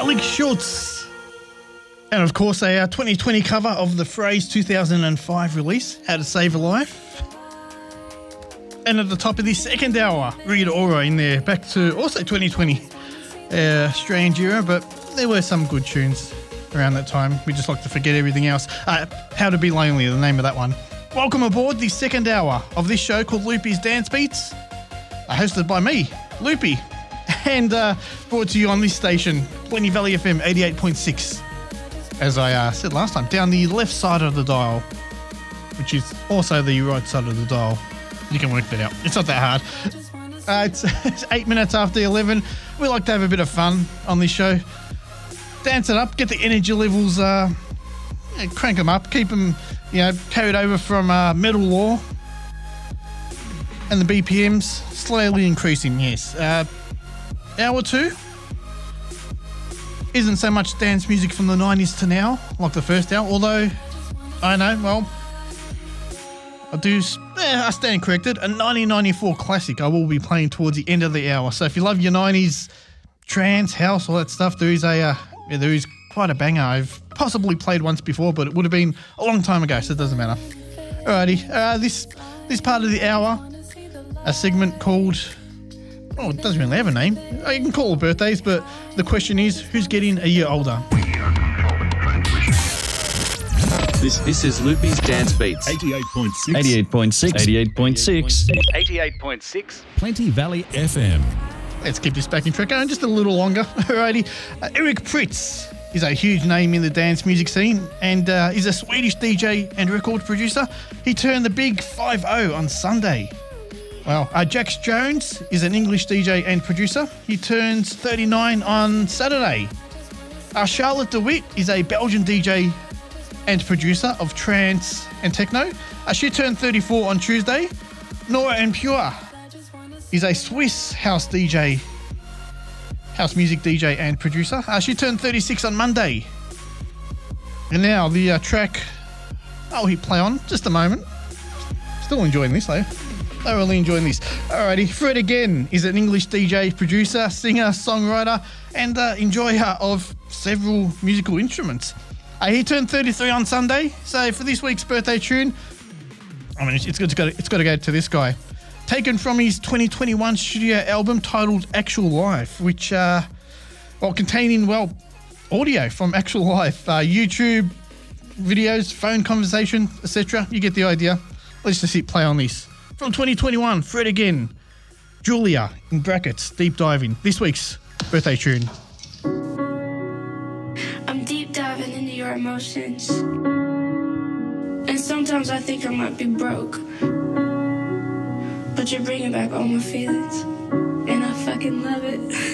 Alex Schultz. And of course, a 2020 cover of the Phrase 2005 release, How to Save a Life. And at the top of this second hour, Rita Ora in there, back to also 2020. Strange era, but there were some good tunes around that time. We just like to forget everything else. How to Be Lonely, the name of that one. Welcome aboard the second hour of this show called Loopy's Dance Beats, hosted by me, Loopy, and brought to you on this station, Plenty Valley FM 88.6. As I said last time, down the left side of the dial, which is also the right side of the dial. You can work that out. It's not that hard. It's 8 minutes after 11. We like to have a bit of fun on this show. Dance it up, get the energy levels, crank them up, keep them, carried over from Metal Law, and the BPMs slowly increasing. Yes, hour two isn't so much dance music from the 90s to now, like the first hour. Although I know, well, I stand corrected. A 1994 classic I will be playing towards the end of the hour. So if you love your 90s trance, house, all that stuff, there is quite a banger. I've possibly played once before, but it would have been a long time ago, so it doesn't matter. Alrighty, this part of the hour, a segment called, it doesn't really have a name. You can call it birthdays, but the question is, who's getting a year older? This is Loopy's Dance Beats. 88.6. 88.6. 88.6. 88.6. Plenty Valley FM. Let's keep this backing track going just a little longer. Alrighty. Eric Pritz is a huge name in the dance music scene and is a Swedish DJ and record producer. He turned the big 5-0 on Sunday. Well, Jax Jones is an English DJ and producer. He turns 39 on Saturday. Charlotte de Witt is a Belgian DJ and producer of trance and techno. She turned 34 on Tuesday. Nora En Pure is a Swiss house music DJ and producer. She turned 36 on Monday. And now the track I'll hit play on just a moment. Still enjoying this though. Thoroughly enjoying this. Alrighty, Fred Again is an English DJ, producer, singer, songwriter, and enjoyer of several musical instruments. He turned 33 on Sunday, so for this week's birthday tune, it's got to go to this guy. Taken from his 2021 studio album titled Actual Life, which, containing, audio from actual life, YouTube videos, phone conversation, etc. You get the idea. Let's just hit play on this. From 2021, Fred Again, Julia, in brackets, deep diving, this week's birthday tune. I'm deep diving into your emotions. And sometimes I think I might be broke. But you're bringing back all my feelings. And I fucking love it.